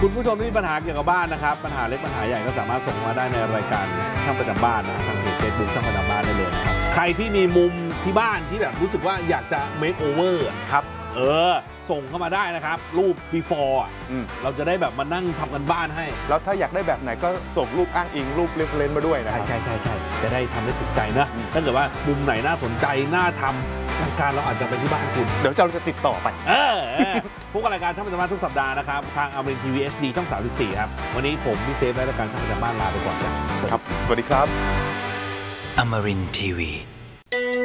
คุณผู้ชมที่มีปัญหาเกี่ยวกับบ้านนะครับปัญหาเล็กปัญหาใหญ่ก็สามารถส่งมาได้ในรายการช่างประจำบ้านนะทางเพจ Facebook ช่างประจำบ้านได้เลยนะครับใครที่มีมุมที่บ้านที่แบบรู้สึกว่าอยากจะ make over ครับส่งเข้ามาได้นะครับรูป before เราจะได้แบบมานั่งทำกันบ้านให้แล้วถ้าอยากได้แบบไหนก็ส่งรูปอ้างอิงรูปเรฟเฟรนซ์มาด้วยนะครับใช่จะได้ทำให้ถูกใจนะถ้าเกิดว่ามุมไหนน่าสนใจน่าทำรายการเราอาจจะไปที่บ้านคุณเดี๋ยวเราจะติดต่อไปพวกรายการช่างประจำบ้านทุกสัปดาห์นะครับทางอมรินทร์ทีวี HD ช่อง 34ครับวันนี้ผมพี่เซฟและรายการช่างประจำบ้านลาไปก่อนครับสวัสดีครับ Amarin Tiwi